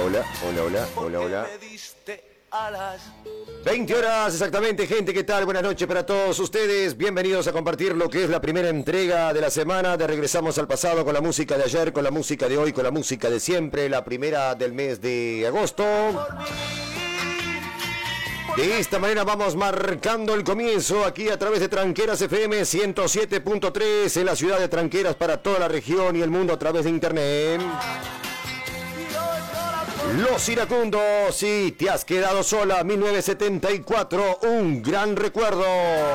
Hola, hola, hola, hola, hola. 20 horas exactamente, gente, ¿qué tal? Buenas noches para todos ustedes. Bienvenidos a compartir lo que es la primera entrega de la semana de Regresamos al Pasado, con la música de ayer, con la música de hoy, con la música de siempre, la primera del mes de agosto. De esta manera vamos marcando el comienzo aquí a través de Tranqueras FM 107.3 en la ciudad de Tranqueras para toda la región y el mundo a través de internet. Los Iracundos, si te has quedado sola, 1974, un gran recuerdo.